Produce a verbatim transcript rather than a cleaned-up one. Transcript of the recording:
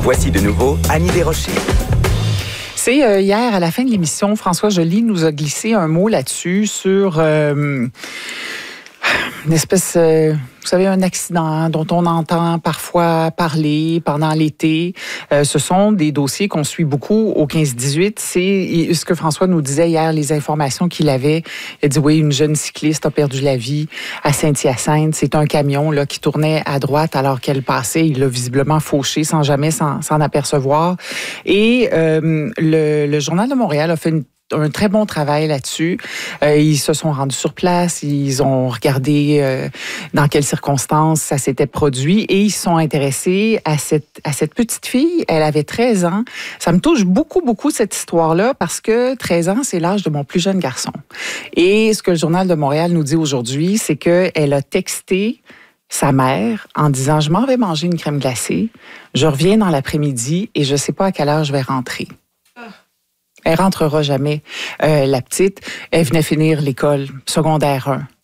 Voici de nouveau Annie Desrochers. C'est euh, hier, à la fin de l'émission, François Joly nous a glissé un mot là-dessus sur euh, une espèce, euh, vous savez, un accident dont on entend parfois parler pendant l'été. Euh, ce sont des dossiers qu'on suit beaucoup au quinze dix-huit. C'est ce que François nous disait hier, les informations qu'il avait. Il a dit, oui, une jeune cycliste a perdu la vie à Saint-Hyacinthe. C'est un camion là qui tournait à droite alors qu'elle passait. Il l'a visiblement fauché sans jamais s'en, s'en apercevoir. Et euh, le, le Journal de Montréal a fait une un très bon travail là-dessus. Euh, ils se sont rendus sur place, ils ont regardé euh, dans quelles circonstances ça s'était produit et ils se sont intéressés à cette, à cette petite fille. Elle avait treize ans. Ça me touche beaucoup, beaucoup cette histoire-là parce que treize ans, c'est l'âge de mon plus jeune garçon. Et ce que le Journal de Montréal nous dit aujourd'hui, c'est qu'elle a texté sa mère en disant « Je m'en vais manger une crème glacée, je reviens dans l'après-midi et je ne sais pas à quelle heure je vais rentrer. » Elle rentrera jamais. Euh, la petite, elle venait finir l'école secondaire un.